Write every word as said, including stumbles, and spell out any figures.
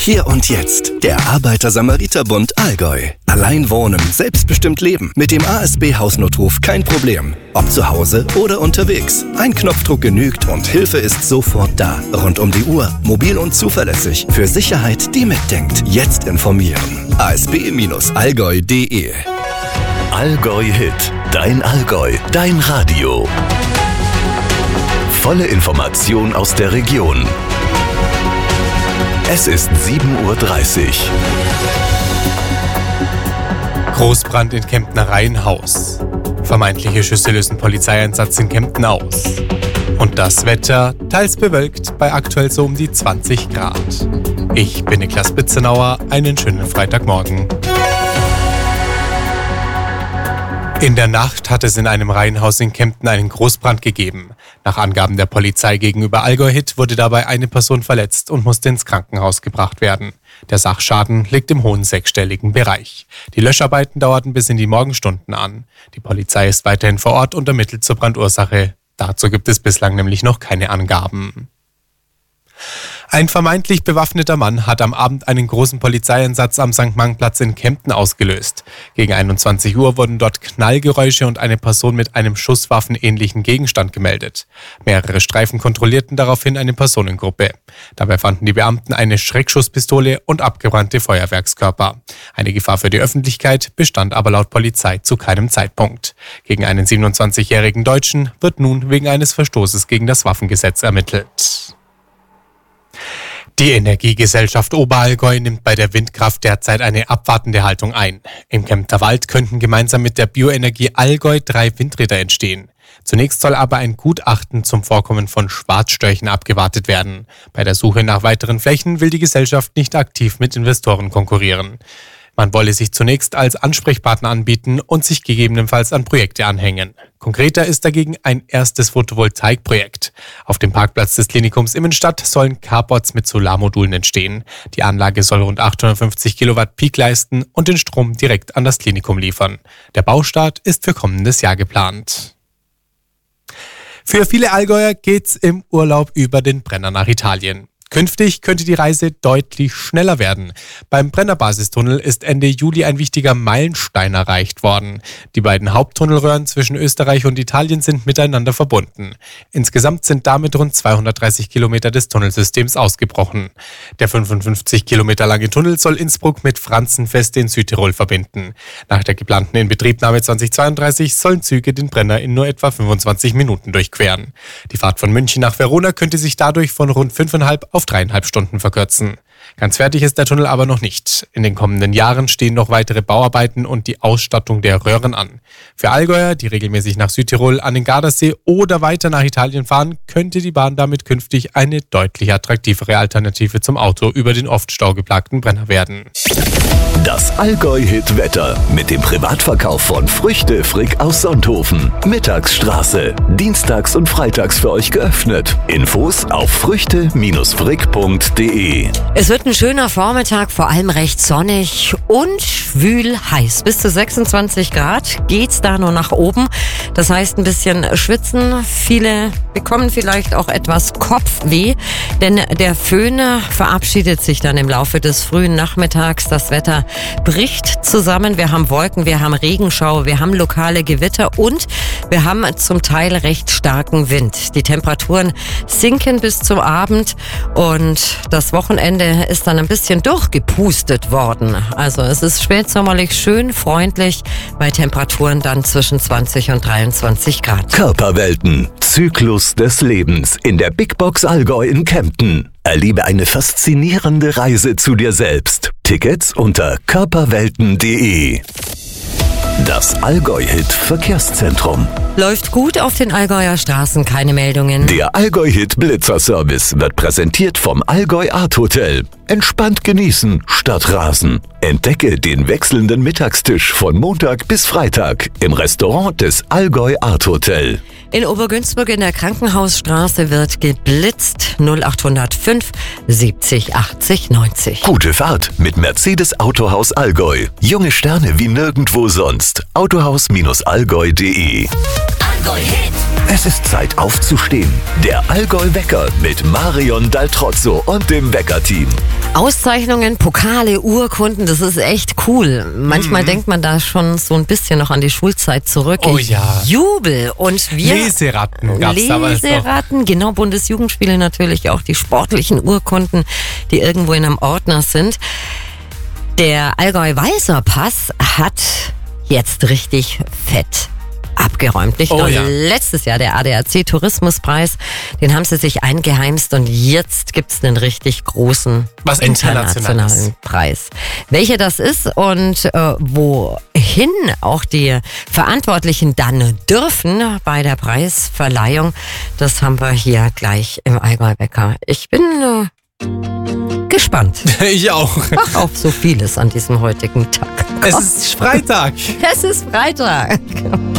Hier und jetzt, der Arbeiter-Samariter-Bund Allgäu. Allein wohnen, selbstbestimmt leben. Mit dem A S B-Hausnotruf kein Problem. Ob zu Hause oder unterwegs. Ein Knopfdruck genügt und Hilfe ist sofort da. Rund um die Uhr, mobil und zuverlässig. Für Sicherheit, die mitdenkt. Jetzt informieren. a s b Bindestrich allgäu punkt d e Allgäu Hit. Dein Allgäu. Dein Radio. Volle Information aus der Region. Es ist sieben Uhr dreißig. Großbrand in Kemptner Reihenhaus. Vermeintliche Schüsse lösen Polizeieinsatz in Kempten aus. Und das Wetter, teils bewölkt, bei aktuell so um die zwanzig Grad. Ich bin Niklas Bitzenauer, einen schönen Freitagmorgen. In der Nacht hat es in einem Reihenhaus in Kempten einen Großbrand gegeben. Nach Angaben der Polizei gegenüber Allgäu Hit wurde dabei eine Person verletzt und musste ins Krankenhaus gebracht werden. Der Sachschaden liegt im hohen sechsstelligen Bereich. Die Löscharbeiten dauerten bis in die Morgenstunden an. Die Polizei ist weiterhin vor Ort und ermittelt zur Brandursache. Dazu gibt es bislang nämlich noch keine Angaben. Ein vermeintlich bewaffneter Mann hat am Abend einen großen Polizeieinsatz am Sankt Markplatz in Kempten ausgelöst. Gegen einundzwanzig Uhr wurden dort Knallgeräusche und eine Person mit einem schusswaffenähnlichen Gegenstand gemeldet. Mehrere Streifen kontrollierten daraufhin eine Personengruppe. Dabei fanden die Beamten eine Schreckschusspistole und abgebrannte Feuerwerkskörper. Eine Gefahr für die Öffentlichkeit bestand aber laut Polizei zu keinem Zeitpunkt. Gegen einen siebenundzwanzigjährigen Deutschen wird nun wegen eines Verstoßes gegen das Waffengesetz ermittelt. Die Energiegesellschaft Oberallgäu nimmt bei der Windkraft derzeit eine abwartende Haltung ein. Im Kempter Wald könnten gemeinsam mit der Bioenergie Allgäu drei Windräder entstehen. Zunächst soll aber ein Gutachten zum Vorkommen von Schwarzstörchen abgewartet werden. Bei der Suche nach weiteren Flächen will die Gesellschaft nicht aktiv mit Investoren konkurrieren. Man wolle sich zunächst als Ansprechpartner anbieten und sich gegebenenfalls an Projekte anhängen. Konkreter ist dagegen ein erstes Photovoltaikprojekt. Auf dem Parkplatz des Klinikums Immenstadt sollen Carports mit Solarmodulen entstehen. Die Anlage soll rund achthundertfünfzig Kilowatt Peak leisten und den Strom direkt an das Klinikum liefern. Der Baustart ist für kommendes Jahr geplant. Für viele Allgäuer geht's im Urlaub über den Brenner nach Italien. Künftig könnte die Reise deutlich schneller werden. Beim Brenner-Basistunnel ist Ende Juli ein wichtiger Meilenstein erreicht worden. Die beiden Haupttunnelröhren zwischen Österreich und Italien sind miteinander verbunden. Insgesamt sind damit rund zweihundertdreißig Kilometer des Tunnelsystems ausgebrochen. Der fünfundfünfzig Kilometer lange Tunnel soll Innsbruck mit Franzenfeste in Südtirol verbinden. Nach der geplanten Inbetriebnahme zweitausendzweiunddreißig sollen Züge den Brenner in nur etwa fünfundzwanzig Minuten durchqueren. Die Fahrt von München nach Verona könnte sich dadurch von rund fünfeinhalb auf dreieinhalb Stunden verkürzen. Ganz fertig ist der Tunnel aber noch nicht. In den kommenden Jahren stehen noch weitere Bauarbeiten und die Ausstattung der Röhren an. Für Allgäuer, die regelmäßig nach Südtirol, an den Gardasee oder weiter nach Italien fahren, könnte die Bahn damit künftig eine deutlich attraktivere Alternative zum Auto über den oft staugeplagten Brenner werden. Das Allgäu-Hit-Wetter mit dem Privatverkauf von Früchte Frick aus Sonthofen. Mittagsstraße. Dienstags und freitags für euch geöffnet. Infos auf früchte Bindestrich frick punkt d e. Es wird ein schöner Vormittag, vor allem recht sonnig und schwül heiß. Bis zu sechsundzwanzig Grad geht's da nur nach oben. Das heißt ein bisschen schwitzen. Viele bekommen vielleicht auch etwas Kopfweh, denn der Föhn verabschiedet sich dann im Laufe des frühen Nachmittags. Das Wetter bricht zusammen. Wir haben Wolken, wir haben Regenschauer, wir haben lokale Gewitter und wir haben zum Teil recht starken Wind. Die Temperaturen sinken bis zum Abend und das Wochenende ist dann ein bisschen durchgepustet worden. Also es ist spätsommerlich schön freundlich bei Temperaturen dann zwischen zwanzig und dreiundzwanzig Grad. Körperwelten. Zyklus des Lebens in der Big Box Allgäu in Kempten. Erlebe eine faszinierende Reise zu dir selbst. Tickets unter körperwelten punkt d e. Das Allgäu-Hit Verkehrszentrum. Läuft gut auf den Allgäuer Straßen, keine Meldungen. Der Allgäu-Hit Blitzerservice wird präsentiert vom Allgäu Art Hotel. Entspannt genießen statt rasen. Entdecke den wechselnden Mittagstisch von Montag bis Freitag im Restaurant des Allgäu Art Hotel. In Obergünzburg in der Krankenhausstraße wird geblitzt. null acht null fünf siebzig achtzig neunzig. Gute Fahrt mit Mercedes Autohaus Allgäu. Junge Sterne wie nirgendwo sonst. autohaus Bindestrich allgäu punkt d e. Allgäu Hit. Es ist Zeit aufzustehen. Der Allgäu-Wecker mit Marion Daltrozzo und dem Wecker-Team. Auszeichnungen, Pokale, Urkunden, das ist echt cool. Manchmal mhm. denkt man da schon so ein bisschen noch an die Schulzeit zurück. Oh ja. Jubel. Und wir... Leseratten gab's damals noch. Leseratten, genau, Bundesjugendspiele natürlich auch, die sportlichen Urkunden, die irgendwo in einem Ordner sind. Der Allgäu-Weißer Pass hat jetzt richtig fett abgeräumt. Nicht oh, nur ja. letztes Jahr der A D A C-Tourismuspreis, den haben sie sich eingeheimst und jetzt gibt's einen richtig großen Was internationalen Preis. Welcher das ist und äh, wohin auch die Verantwortlichen dann dürfen bei der Preisverleihung, das haben wir hier gleich im Allgäu-Wecker. Ich bin äh, gespannt. Ich auch. Ach, auf so vieles an diesem heutigen Tag. Es ist Freitag. Es ist Freitag.